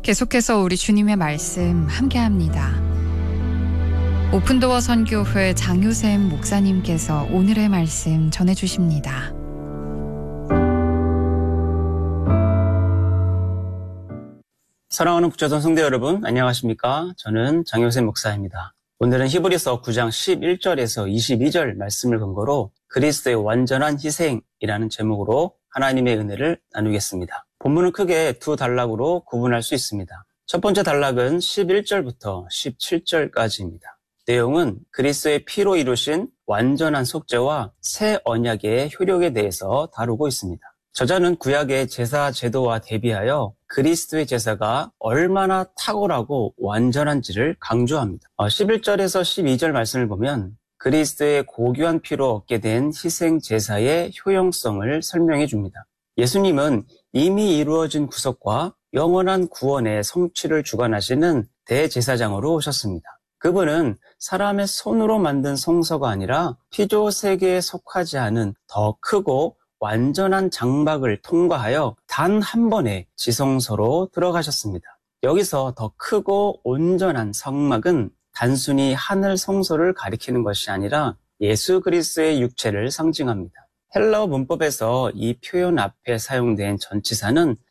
계속해서 우리 주님의 말씀 함께합니다. 오픈도어 선교회 장효샘 목사님께서 오늘의 말씀 전해주십니다. 사랑하는 북조선 성도 여러분, 안녕하십니까? 저는 장효샘 목사입니다. 오늘은 히브리서 9장 11절에서 22절 말씀을 근거로 그리스도의 완전한 희생이라는 제목으로 하나님의 은혜를 나누겠습니다. 본문은 크게 두 단락으로 구분할 수 있습니다. 첫 번째 단락은 11절부터 17절까지입니다. 내용은 그리스도의 피로 이루신 완전한 속죄와 새 언약의 효력에 대해서 다루고 있습니다. 저자는 구약의 제사 제도와 대비하여 그리스도의 제사가 얼마나 탁월하고 완전한지를 강조합니다. 11절에서 12절 말씀을 보면 그리스도의 고귀한 피로 얻게 된 희생 제사의 효용성을 설명해 줍니다. 예수님은 이미 이루어진 구속과 영원한 구원의 성취를 주관하시는 대제사장으로 오셨습니다. 그분은 사람의 손으로 만든 성소가 아니라 피조 세계에 속하지 않은 더 크고 완전한 장막을 통과하여 단 한 번의 지성소로 들어가셨습니다. 여기서 더 크고 온전한 성막은 단순히 하늘 성소를 가리키는 것이 아니라 예수 그리스도의 육체를 상징합니다. 헬라어 문법에서 이 표현 앞에 사용된 전치사는